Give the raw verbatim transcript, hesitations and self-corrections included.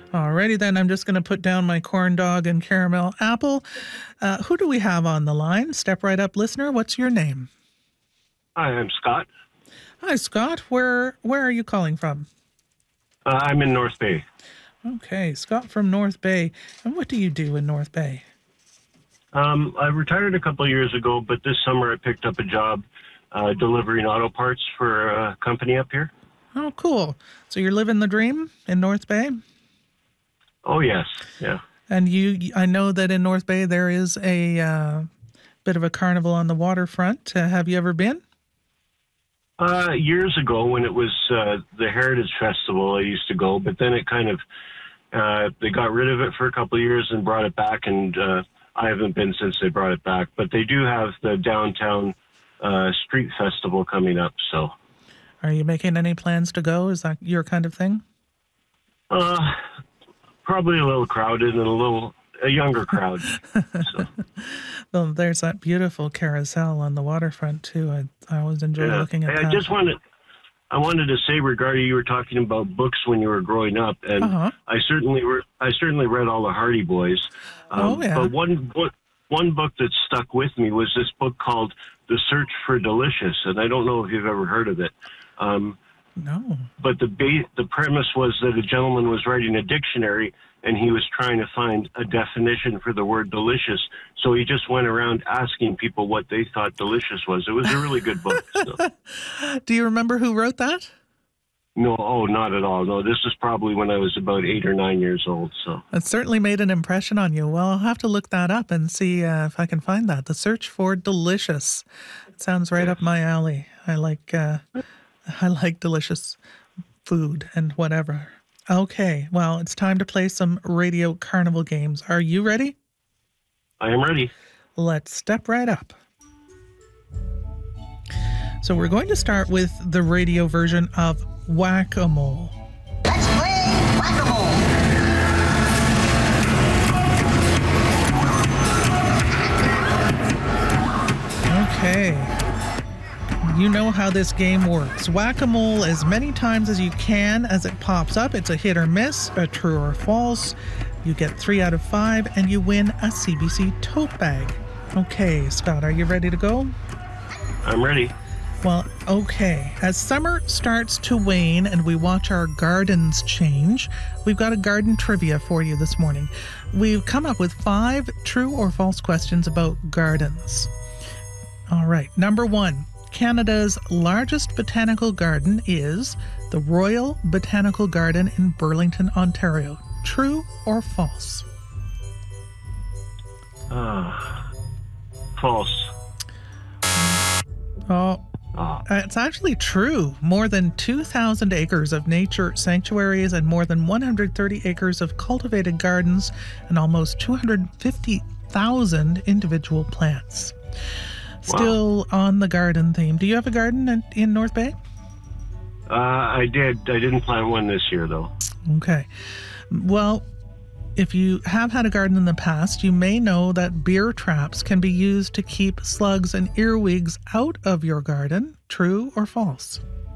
Alrighty then, I'm just going to put down my corn dog and caramel apple. Uh, who do we have on the line? Step right up, listener. What's your name? Hi, I'm Scott. Hi, Scott. Where where are you calling from? Uh, I'm in North Bay. Okay, Scott from North Bay. And what do you do in North Bay? Um, I retired a couple of years ago, but this summer I picked up a job uh, delivering auto parts for a company up here. Oh, cool. So you're living the dream in North Bay? Oh, yes. Yeah. And you, I know that in North Bay there is a uh, bit of a carnival on the waterfront. Uh, have you ever been? Uh, years ago when it was uh, the Heritage Festival, I used to go, but then it kind of, uh, they got rid of it for a couple of years and brought it back, and uh, I haven't been since they brought it back. But they do have the downtown uh, street festival coming up, so. Are you making any plans to go? Is that your kind of thing? Uh, probably a little crowded and a little a younger crowd. So. Well, there's that beautiful carousel on the waterfront too. I, I always enjoy Yeah. looking at I that. just wanted, I wanted to say regarding you were talking about books when you were growing up, and Uh-huh. I certainly re- I certainly read all the Hardy Boys. Um, Oh, yeah. But one book one book that stuck with me was this book called The Search for Delicious, and I don't know if you've ever heard of it. Um, No. but the ba- the premise was that a gentleman was writing a dictionary and he was trying to find a definition for the word delicious. So he just went around asking people what they thought delicious was. It was a really good book. So. Do you remember who wrote that? No, oh, not at all. No, this was probably when I was about eight or nine years old. So It certainly made an impression on you. Well, I'll have to look that up and see uh, if I can find that. The Search for Delicious. It sounds right up my alley. I like uh, I like delicious food and whatever. Okay, well, it's time to play some radio carnival games. Are you ready? I am ready. Let's step right up. So we're going to start with the radio version of Whack-A-Mole. Let's play Whack-A-Mole. Okay. You know how this game works. Whack-A-Mole as many times as you can as it pops up. It's a hit or miss, a true or false. You get three out of five, and you win a C B C tote bag. Okay, Scott, are you ready to go? I'm ready. Well, okay. As summer starts to wane and we watch our gardens change, we've got a garden trivia for you this morning. We've come up with five true or false questions about gardens. All right. Number one, Canada's largest botanical garden is the Royal Botanical Garden in Burlington, Ontario. True or false? Uh, false. Oh, Oh. Uh, it's actually true. More than two thousand acres of nature sanctuaries and more than one hundred thirty acres of cultivated gardens and almost two hundred fifty thousand individual plants. Still on the garden theme. Do you have a garden in, in North Bay? Uh, I did. I didn't plant one this year, though. Okay. Well, if you have had a garden in the past, you may know that beer traps can be used to keep slugs and earwigs out of your garden. True or false?